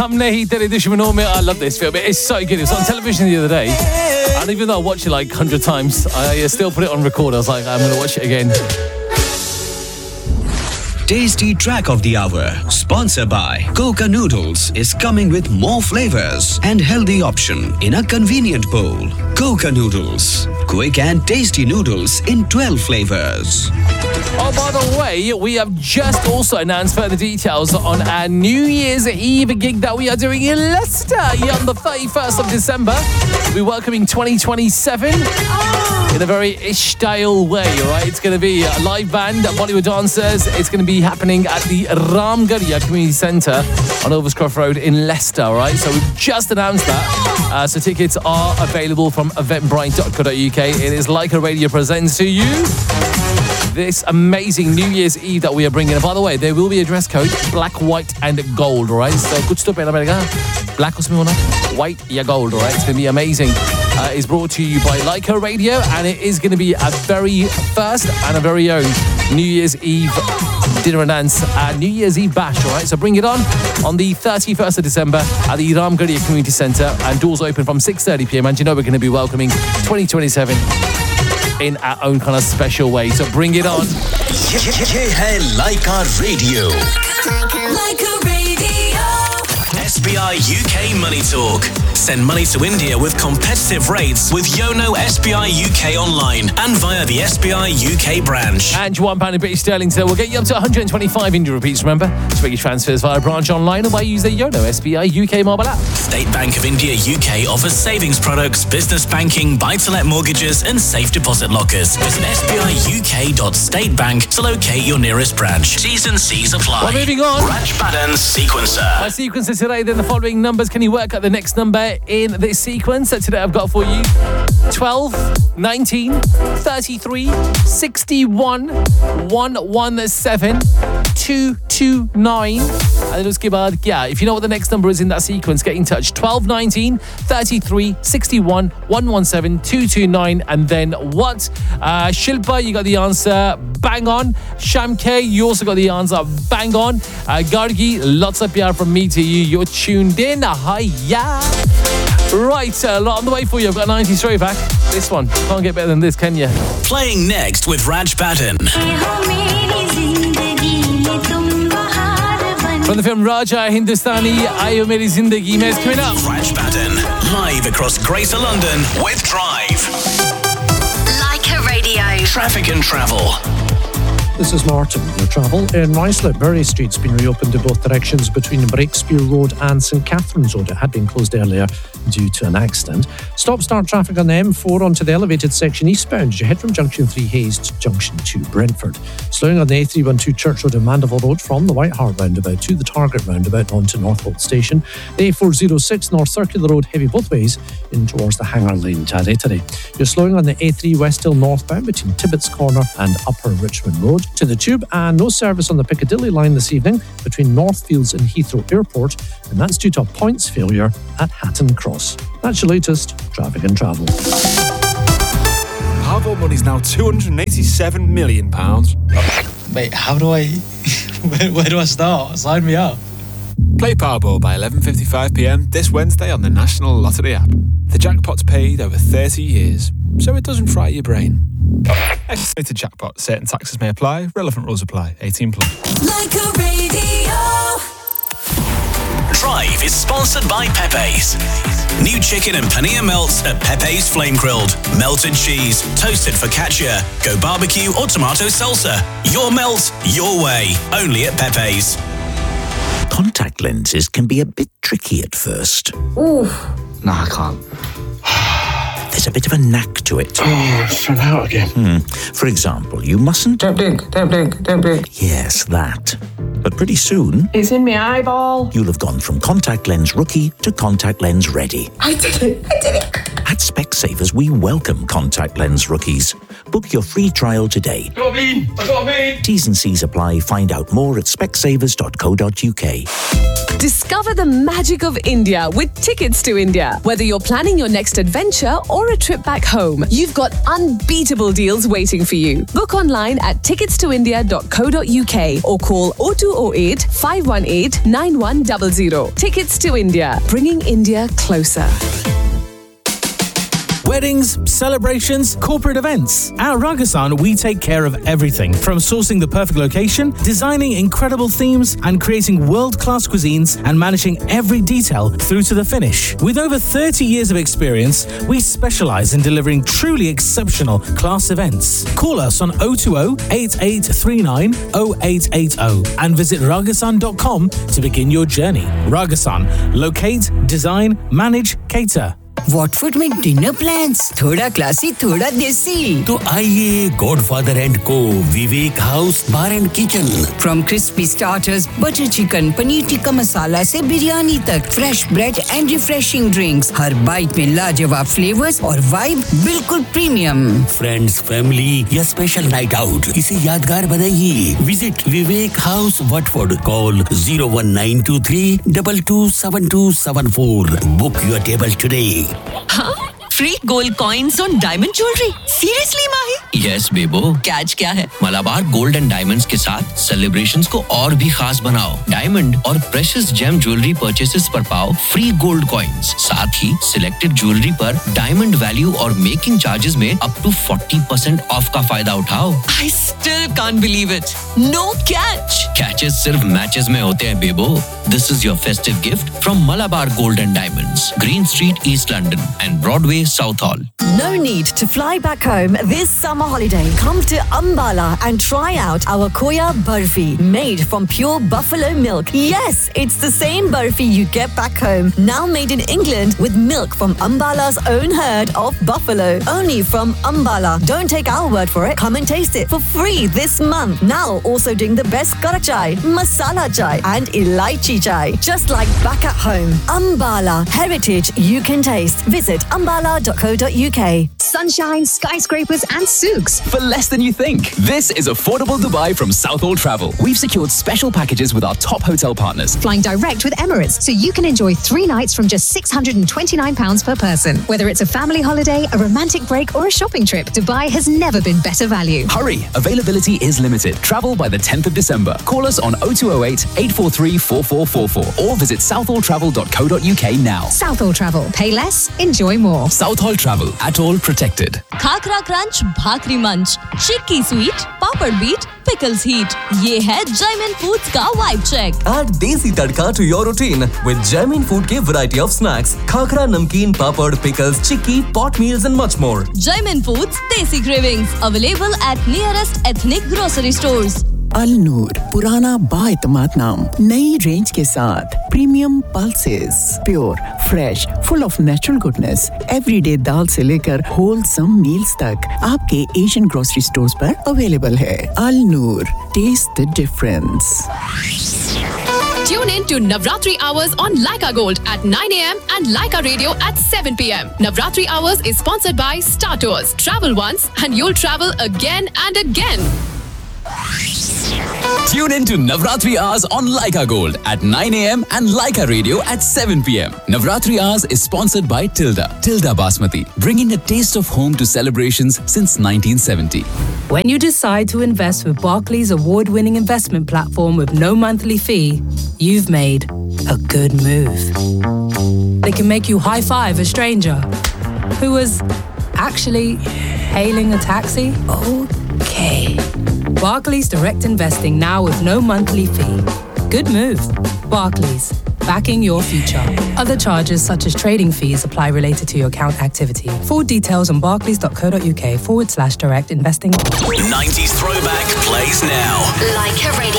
Hum Nahi Tere Dushmanon Mein. I love this film. It's so good. It was on television the other day. And even though I watched it like 100 times, I still put it on record. I was like, I'm going to watch it again. Tasty Track of the Hour, sponsored by Coca Noodles, is coming with more flavors and healthy option in a convenient bowl. Coca Noodles, quick and tasty noodles in 12 flavors. Oh, by the way, we have just also announced further details on our New Year's Eve gig that we are doing in Leicester on the 31st of December. We're welcoming 2027 in a very ish-style way, all right? It's going to be a live band, Bollywood dancers. It's going to be happening at the Ramgarhia Community Centre on Overscroft Road in Leicester, all right? So we've just announced that. So tickets are available from eventbrite.co.uk. It is Like a Radio presents to you this amazing New Year's Eve that we are bringing. And by the way, there will be a dress code, black, white and gold, all right? So good stuff in America. Black or something, white, yeah, gold, all right? It's going to be amazing. It's brought to you by Leica Radio, and it is going to be a very first and a very own New Year's Eve dinner and dance, New Year's Eve bash, all right? So bring it on the 31st of December at the Ramgarhia Community Centre, and doors open from 6:30 p.m. And you know we're going to be welcoming 2027 in our own kind of special way. So bring it on. ये है Leica Radio. Leica Radio. SBI UK Money Talk. Send money to India with competitive rates with Yono SBI UK online and via the SBI UK branch. And £1 in British sterling, so we'll get you up to 125 India rupees, remember? To make your transfers via branch online or by using the Yono SBI UK mobile app. State Bank of India UK offers savings products, business banking, buy-to-let mortgages and safe deposit lockers. Visit sbiuk.statebank to locate your nearest branch. T's and C's apply. Well, moving on. Raj Badan's Sequencer. My sequencer today, then the following numbers. Can you work out the next number in this sequence that today I've got for you? 12, 19, 33, 61, 117, 229. And uske baad kya? If you know what the next number is in that sequence, get in touch. 12, 19, 33, 61, 117, 229. And then what? Shilpa, you got the answer. Bang on. Shamke, you also got the answer. Bang on. Gargi, lots of pyar from me to you. You're tuned in. Hiya. Right, a lot on the way for you. I've got a 90s throwback. This one. Can't get better than this, can you? Playing next with Raj Badan. From the film Raja Hindustani, Aayo Meri Zindagi Mein, is coming up. Raj Badan, live across Greater London with Drive. Leica Radio. Traffic and travel. This is Martin. The travel in Ruislip. Bury Street's been reopened in both directions between Breakspear Road and St Catherine's Road. It had been closed earlier due to an accident. Stop-start traffic on the M4 onto the elevated section eastbound as you head from Junction 3 Hayes to Junction 2 Brentford. Slowing on the A312 Church Road and Mandeville Road from the White Hart roundabout to the Target roundabout onto Northholt Station. The A406 North Circular Road heavy both ways in towards the Hanger Lane Tarretary. You're slowing on the A3 West Hill northbound between Tibbetts Corner and Upper Richmond Road to the Tube, and no service on the Piccadilly line this evening between Northfields and Heathrow Airport, and that's due to a points failure at Hatton Cross. That's your latest traffic and travel. Powerball money's now £287 million. Wait, how do I... where do I start? Sign me up. Play Powerball by 11:55pm this Wednesday on the National Lottery app. The jackpot's paid over 30 years, so it doesn't fry your brain. Estimated jackpot. Certain taxes may apply. Relevant rules apply. 18+. Leica Radio. Drive is sponsored by Pepe's. New chicken and paneer melts at Pepe's Flame Grilled. Melted cheese, toasted focaccia, go barbecue or tomato salsa. Your melt, your way. Only at Pepe's. Contact lenses can be a bit tricky at first. Ooh. No, I can't. There's a bit of a knack to it. Oh, it's fell out again. For example, you mustn't... Don't blink. Yes, that. But pretty soon... It's in my eyeball. You'll have gone from contact lens rookie to contact lens ready. I did it. At Specsavers, we welcome contact lens rookies. Book your free trial today. I got a mean. T's and C's apply. Find out more at specsavers.co.uk. Discover the magic of India with Tickets to India. Whether you're planning your next adventure or a trip back home, you've got unbeatable deals waiting for you. Book online at ticketstoindia.co.uk or call 0208 518 9100. Tickets to India, bringing India closer. Weddings, celebrations, corporate events. At Ragasan, we take care of everything from sourcing the perfect location, designing incredible themes, and creating world-class cuisines and managing every detail through to the finish. With over 30 years of experience, we specialize in delivering truly exceptional class events. Call us on 020-8839-0880 and visit ragasan.com to begin your journey. Ragasan, locate, design, manage, cater. Watford में dinner plans थोड़ा classy थोड़ा देसी तो आइए godfather and को विवेक house bar and kitchen from crispy starters butter chicken paneer tikka masala से बिरयानी तक fresh bread and refreshing drinks her bite में लाजवाब फ्लेवर्स और वाइब बिल्कुल प्रीमियम फ्रेंड्स फैमिली या स्पेशल नाइट आउट इसे यादगार बनाइए visit Vivek house Watford call 01923227274 book your table today Huh? Free gold coins on diamond jewelry. Seriously, Mahi? Yes, Bebo. Catch क्या है? मलाबार गोल्ड एंड डायमंड्स के साथ celebrations को और भी खास बनाओ. डायमंड और प्रेशियस जेम ज्वेलरी परचेसेस पर पाओ फ्री गोल्ड कॉइंस. साथ ही सिलेक्टेड ज्वेलरी पर डायमंड वैल्यू और मेकिंग चार्जेस में अप टू 40% ऑफ का फायदा उठाओ. I still can't believe it. No catch. Catches सिर्फ मैचेस में होते हैं बेबो. This is your festive gift from Malabar Gold and Diamonds, Green Street, East London, and Broadway, South Hall. No need to fly back home this summer holiday. Come to Ambala and try out our Koya Barfi, made from pure buffalo milk. Yes, it's the same barfi you get back home, now made in England with milk from Ambala's own herd of buffalo. Only from Ambala. Don't take our word for it. Come and taste it for free this month. Now also doing the best kara chai, masala chai, and elaichi chai. Just like back at home. Ambala, heritage you can taste. Visit ambala.co.uk. Sunshine, skyscrapers and souks. For less than you think. This is Affordable Dubai from Southall Travel. We've secured special packages with our top hotel partners. Flying direct with Emirates, so you can enjoy 3 nights from just £629 per person. Whether it's a family holiday, a romantic break or a shopping trip, Dubai has never been better value. Hurry! Availability is limited. Travel by the 10th of December. Call us on 0208 843 4444 or visit southalltravel.co.uk now. Southall Travel. Pay less, enjoy more. Southall Travel. At all protected. Khakhra crunch, भाकरी मंच, चिक्की sweet, पापड़ beat, pickles heat. ये है Jaimin Foods का vibe check. Add desi tadka to your routine with Jaimin Food के variety of snacks, khakra, namkeen, papad, pickles, chikki, pot meals and much more. Jaimin Foods Desi Cravings available at nearest ethnic grocery stores. अल नूर पुराना बाएतमाद नाम नई range के साथ premium pulses pure fresh full of natural goodness everyday दाल से लेकर wholesome meals तक आपके Asian grocery stores पर अवेलेबल है अल नूर test the difference Tune in to Navratri Hours on Laika Gold at 9 a.m. and Laika Radio at 7 p.m. Navratri Hours is sponsored by Star Tours. Travel once and you'll travel again and again. Tune in to Navratri Hours on Laika Gold at 9 a.m. and Laika Radio at 7 p.m. Navratri Hours is sponsored by Tilda Basmati, bringing a taste of home to celebrations since 1970. When you decide to invest with Barclays award-winning investment platform with no monthly fee, you've made a good move. They can make you high-five a stranger who was actually hailing a taxi. Okay. Barclays Direct Investing now with no monthly fee. Good move. Barclays, backing your future. Other charges such as trading fees apply related to your account activity. Full details on barclays.co.uk/direct investing. 90s throwback plays now. Like a radio.